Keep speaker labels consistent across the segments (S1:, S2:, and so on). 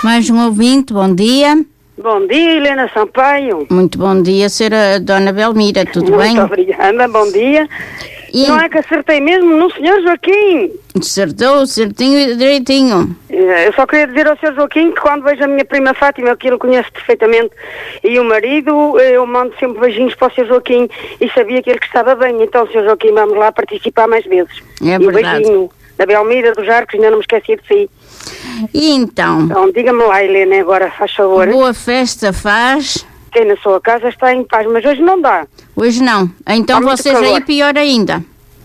S1: Mais um ouvinte, bom dia.
S2: Bom dia, Helena Sampaio.
S1: Muito bom dia, senhora Dona Belmira, tudo bem?
S2: Muito obrigada, bom dia. Não é que acertei mesmo no Sr. Joaquim?
S1: Acertou, certinho e direitinho.
S2: Eu só queria dizer ao Sr. Joaquim que quando vejo a minha prima Fátima, que ele conhece perfeitamente, e o marido, eu mando sempre beijinhos para o Sr. Joaquim e sabia que ele estava bem. Então, Sr. Joaquim, vamos lá participar mais vezes.
S1: É verdade.
S2: E o beijinho da Belmira, do Jarcos, ainda não me esqueci de si.
S1: E então?
S2: Então, diga-me lá, Helena, agora, faz favor.
S1: Boa festa faz.
S2: Quem na sua casa está em paz, mas hoje não dá.
S1: Hoje não. Então vocês aí pior ainda.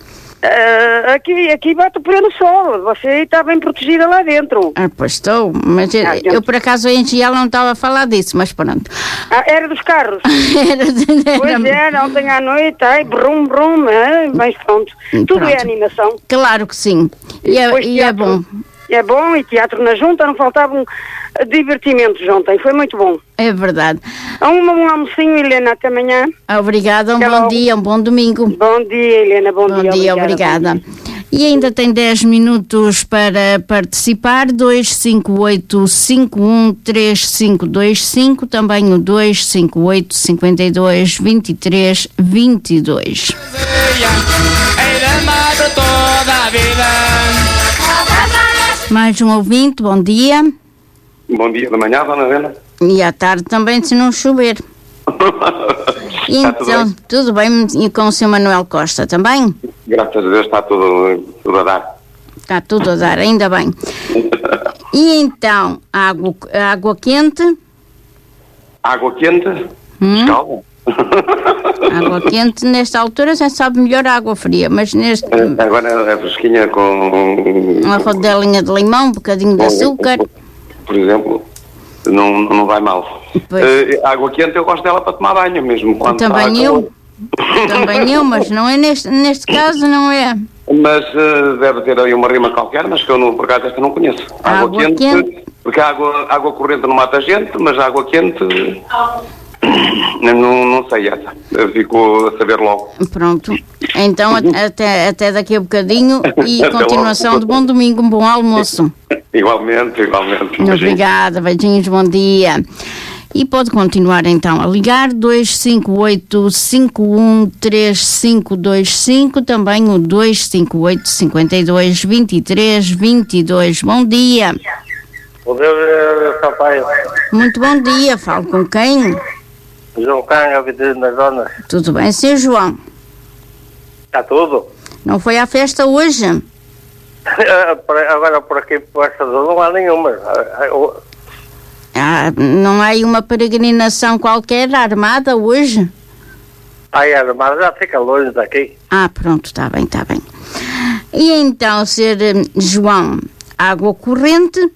S2: Aqui bate o pleno sol. Você está bem protegida lá dentro.
S1: Pois estou. Mas eu por acaso em Gial não estava a falar disso, mas pronto.
S2: Era dos carros?
S1: era.
S2: Pois é, ontem à noite, brum, brum, mas pronto. Tudo é animação.
S1: Claro que sim. E é bom.
S2: É bom, e teatro na junta, não faltavam divertimentos ontem, foi muito bom.
S1: É verdade.
S2: Um almocinho, Helena, até amanhã.
S1: Obrigada, bom dia, um bom domingo.
S2: Bom dia, Helena, bom dia.
S1: Obrigada. E ainda tem 10 minutos para participar, 258-513525, também o 258-52-23-22. Mais um ouvinte, bom dia.
S3: Bom dia da manhã, dona Helena.
S1: E à tarde também, se não chover. Então, tudo bem? E com o Sr. Manuel Costa também?
S3: Graças a Deus está tudo a dar.
S1: Está tudo a dar, ainda bem. E então, água quente?
S3: Água quente? Escalda?
S1: Água quente, nesta altura, já sabe melhor a água fria, mas neste...
S3: Agora é fresquinha com...
S1: Uma rodelinha de limão, um bocadinho de açúcar.
S3: Por exemplo, não vai mal. Água quente eu gosto dela para tomar banho mesmo. Quando
S1: também eu, mas não é neste caso, não é.
S3: Mas deve ter aí uma rima qualquer, mas que eu por acaso esta não conheço. Água quente, porque a água corrente não mata a gente, mas a água quente... Não sei essa, fico a saber logo.
S1: Pronto, então até daqui a bocadinho e continuação de bom domingo, um bom almoço.
S3: Igualmente.
S1: Obrigada, beijinhos, bom dia. E pode continuar então a ligar 258-513525, também o 258-52-23-22. Bom dia.
S4: Bom dia, Sampaio.
S1: Muito bom dia, falo com quem?
S4: João Canha, Vidro na zona.
S1: Tudo bem, Sr. João?
S4: Está tudo?
S1: Não foi à festa hoje?
S4: Agora por aqui, por esta zona, não há nenhuma.
S1: Não há aí uma peregrinação qualquer armada hoje?
S4: Aí a armada já fica longe daqui.
S1: Pronto, está bem. E então, Sr. João, água corrente?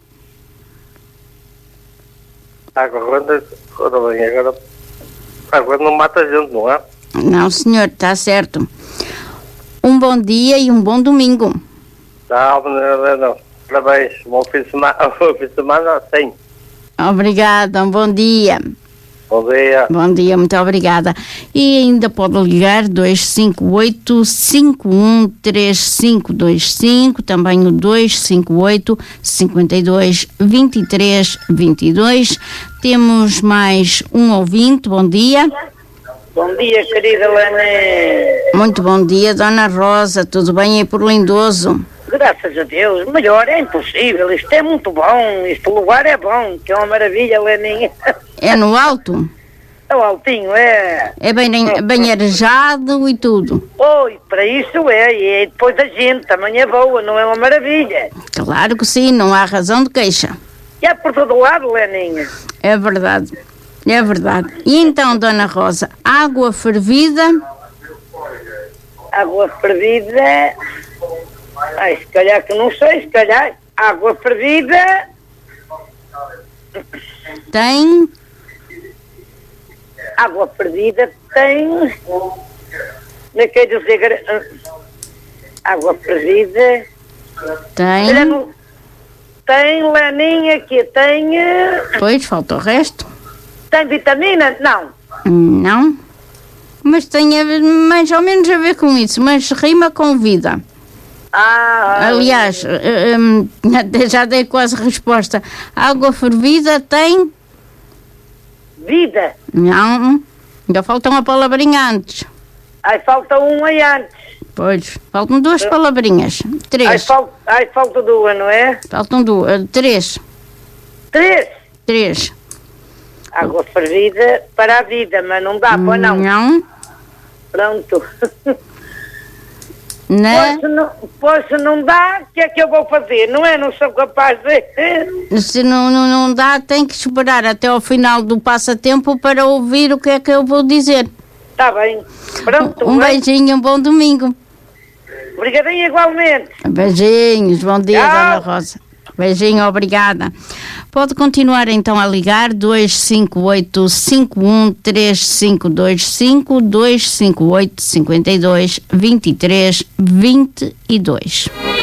S4: Água corrente, agora não mata a gente, não é?
S1: Não, senhor, está certo. Um bom dia e um bom domingo.
S4: Não. Parabéns. Bom fim de semana, sim.
S1: Obrigada, um bom dia.
S4: Bom dia.
S1: Bom dia, muito obrigada. E ainda pode ligar 258-513525, também o 258-52-23-22. Temos mais um ouvinte, bom dia.
S2: Bom dia, querida Lene.
S1: Muito bom dia, Dona Rosa, tudo bem aí por Lindoso?
S2: Graças a Deus, melhor é impossível, isto é muito bom, este lugar é bom, que é uma maravilha, Leninha.
S1: É no alto?
S2: É o altinho, é.
S1: É bem arejado e tudo?
S2: Oi, para isso e depois da gente, também é boa, não é uma maravilha?
S1: Claro que sim, não há razão de queixa.
S2: E é por todo lado, Leninha.
S1: É verdade. E então, Dona Rosa, água fervida?
S2: Água fervida... se calhar que não sei, se calhar água fervida...
S1: Tem?
S2: Água fervida tem... Não quer dizer... Água fervida...
S1: Tem?
S2: Tem, Leninha, que tem...
S1: Pois, falta o resto.
S2: Tem vitamina? Não.
S1: Aliás, já dei quase resposta. Água fervida tem...
S5: Vida.
S1: Não, ainda falta uma palavrinha antes.
S5: Aí falta uma aí antes.
S1: Pois, faltam 2 palavrinhas. 3.
S5: Aí falta 2, não é?
S1: Faltam 3. 3.
S5: Água fervida para a vida, mas não dá, pois não?
S1: Não.
S5: Pronto.
S1: Né?
S5: Pois se não dá, o que é que eu vou fazer? Não é? Não sou capaz de...
S1: Se não dá, tem que esperar até ao final do passatempo para ouvir o que é que eu vou dizer.
S5: Está bem. Pronto.
S1: Um beijinho, um bom domingo.
S5: Obrigadinha igualmente.
S1: Beijinhos, bom dia,
S5: Tchau.
S1: Dona Rosa. Beijinho, obrigada. Pode continuar então a ligar 258 51 3525 258 52 23 22.